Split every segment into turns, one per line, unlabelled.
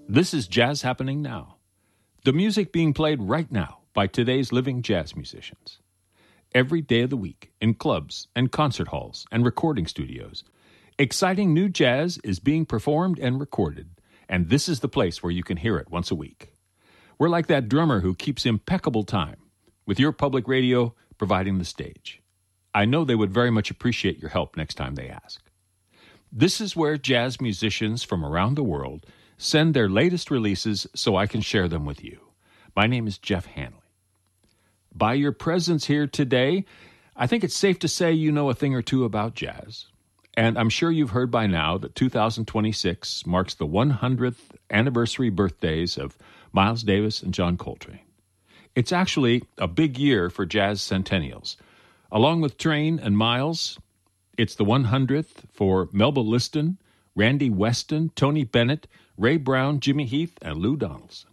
This is Jazz Happening Now, the music being played right now by today's living jazz musicians. Every day of the week, in clubs and concert halls and recording studios, exciting new jazz is being performed and recorded, and this is the place where you can hear it once a week. We're like that drummer who keeps impeccable time, with your public radio providing the stage. I know they would very much appreciate your help next time they ask. This is where jazz musicians from around the world send their latest releases so I can share them with you. My name is Jeff Hanley. By your presence here today, I think it's safe to say you know a thing or two about jazz. And I'm sure you've heard by now that 2026 marks the 100th anniversary birthdays of Miles Davis and John Coltrane. It's actually a big year for jazz centennials. Along with Train and Miles, it's the 100th for Melba Liston, Randy Weston, Tony Bennett, Ray Brown, Jimmy Heath, and Lou Donaldson.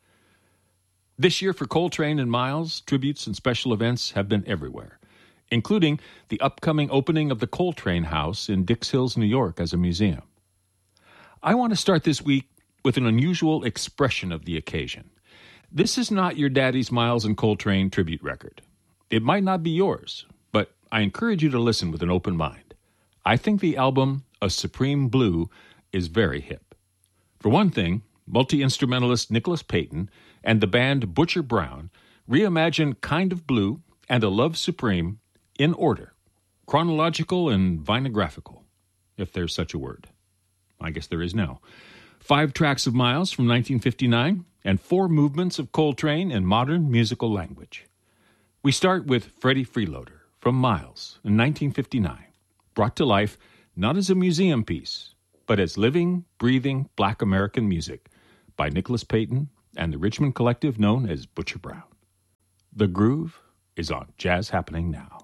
This year for Coltrane and Miles, tributes and special events have been everywhere, including the upcoming opening of the Coltrane House in Dix Hills, New York, as a museum. I want to start this week with an unusual expression of the occasion. This is not your daddy's Miles and Coltrane tribute record. It might not be yours, but I encourage you to listen with an open mind. I think the album, A Supreme Blue, is very hip. For one thing, multi-instrumentalist Nicholas Payton and the band Butcher Brown reimagined Kind of Blue and A Love Supreme in order, chronological and vinographical, if there's such a word. I guess there is now. 5 tracks of Miles from 1959 and 4 movements of Coltrane in modern musical language. We start with Freddie Freeloader from Miles in 1959, brought to life not as a museum piece, but as living, breathing Black American music by Nicholas Payton and the Richmond collective known as Butcher Brown. The groove is on Jazz Happening Now.